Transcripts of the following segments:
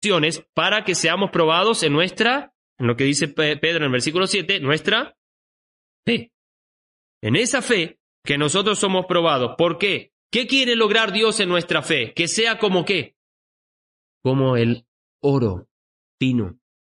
para que seamos probados en lo que dice Pedro en el versículo 7, nuestra fe. En esa fe que nosotros somos probados. ¿Por qué? ¿Qué quiere lograr Dios en nuestra fe? Que sea como ¿qué? Como el oro fino.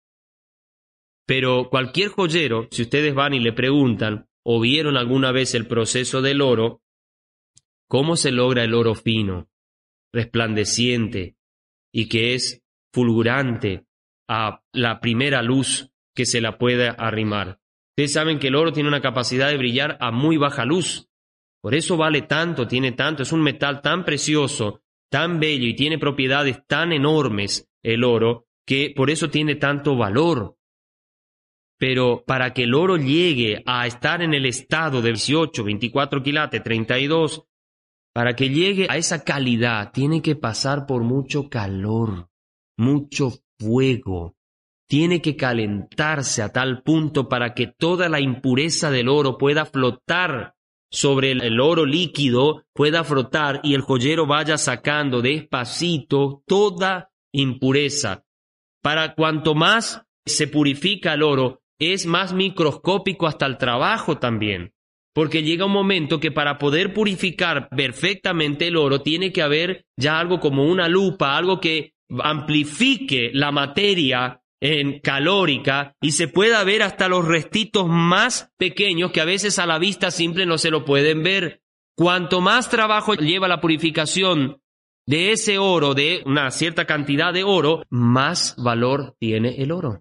Pero cualquier joyero, si ustedes van y le preguntan o vieron alguna vez el proceso del oro, ¿cómo se logra el oro fino, resplandeciente y que es fulgurante a la primera luz que se la pueda arrimar? Ustedes saben que el oro tiene una capacidad de brillar a muy baja luz. Por eso vale tanto, tiene tanto, es un metal tan precioso, tan bello y tiene propiedades tan enormes el oro, que por eso tiene tanto valor. Pero para que el oro llegue a estar en el estado de 18, 24 quilates, 32, para que llegue a esa calidad, tiene que pasar por mucho calor, mucho fuego. Tiene que calentarse a tal punto para que toda la impureza del oro pueda flotar sobre el oro líquido, pueda frotar y el joyero vaya sacando despacito toda impureza. Para cuanto más se purifica el oro, es más microscópico hasta el trabajo también. Porque llega un momento que para poder purificar perfectamente el oro tiene que haber ya algo como una lupa, algo que amplifique la materia en calórica y se pueda ver hasta los restitos más pequeños que a veces a la vista simple no se lo pueden ver. Cuanto más trabajo lleva la purificación de ese oro, de una cierta cantidad de oro, más valor tiene el oro.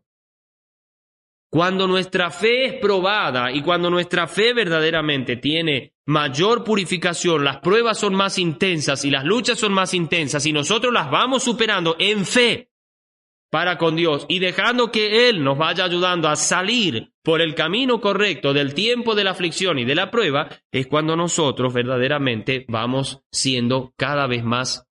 Cuando nuestra fe es probada y cuando nuestra fe verdaderamente tiene mayor purificación, las pruebas son más intensas y las luchas son más intensas y nosotros las vamos superando en fe para con Dios y dejando que Él nos vaya ayudando a salir por el camino correcto del tiempo de la aflicción y de la prueba, es cuando nosotros verdaderamente vamos siendo cada vez más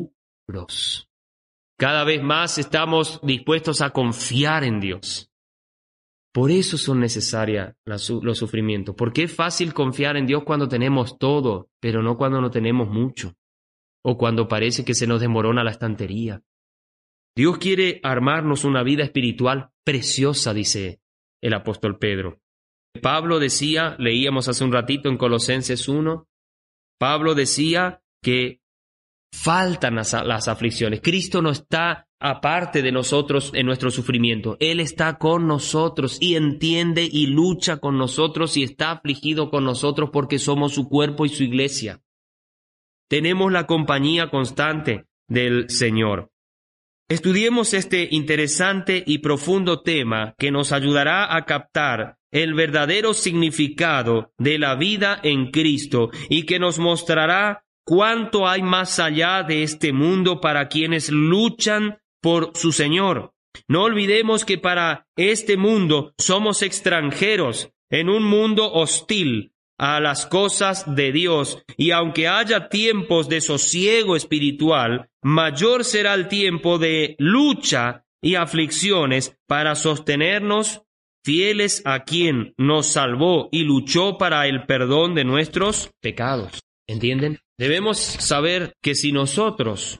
puros. Cada vez más estamos dispuestos a confiar en Dios. Por eso son necesarios los sufrimientos, porque es fácil confiar en Dios cuando tenemos todo, pero no cuando no tenemos mucho, o cuando parece que se nos desmorona la estantería. Dios quiere armarnos una vida espiritual preciosa, dice el apóstol Pedro. Pablo decía, leíamos hace un ratito en Colosenses 1, Pablo decía que faltan las aflicciones. Cristo no está aparte de nosotros en nuestro sufrimiento. Él está con nosotros y entiende y lucha con nosotros y está afligido con nosotros porque somos su cuerpo y su iglesia. Tenemos la compañía constante del Señor. Estudiemos este interesante y profundo tema que nos ayudará a captar el verdadero significado de la vida en Cristo y que nos mostrará cuánto hay más allá de este mundo para quienes luchan por su Señor. No olvidemos que para este mundo somos extranjeros en un mundo hostil a las cosas de Dios, y aunque haya tiempos de sosiego espiritual, mayor será el tiempo de lucha y aflicciones para sostenernos fieles a quien nos salvó y luchó para el perdón de nuestros pecados. ¿Entienden? Debemos saber que si nosotros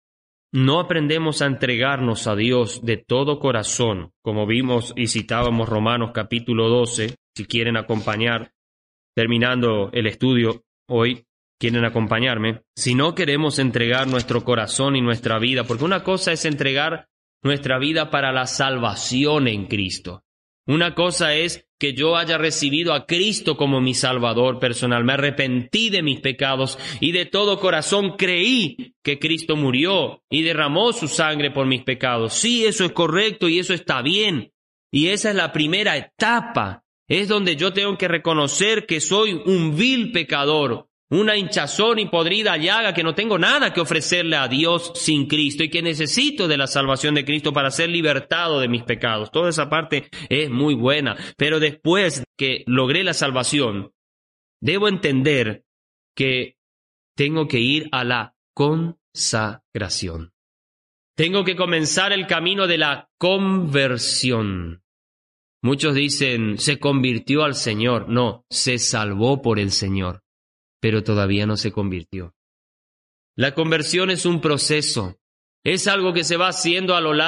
no aprendemos a entregarnos a Dios de todo corazón, como vimos y citábamos Romanos capítulo 12, si quieren acompañar, terminando el estudio hoy, quieren acompañarme, si no queremos entregar nuestro corazón y nuestra vida, porque una cosa es entregar nuestra vida para la salvación en Cristo. Una cosa es que yo haya recibido a Cristo como mi Salvador personal, me arrepentí de mis pecados y de todo corazón creí que Cristo murió y derramó su sangre por mis pecados. Sí, eso es correcto y eso está bien. Y esa es la primera etapa. Es donde yo tengo que reconocer que soy un vil pecador, una hinchazón y podrida llaga, que no tengo nada que ofrecerle a Dios sin Cristo y que necesito de la salvación de Cristo para ser libertado de mis pecados. Toda esa parte es muy buena, pero después que logré la salvación, debo entender que tengo que ir a la consagración. Tengo que comenzar el camino de la conversión. Muchos dicen, se convirtió al Señor. No, se salvó por el Señor, pero todavía no se convirtió. La conversión es un proceso Es algo que se va haciendo a lo largo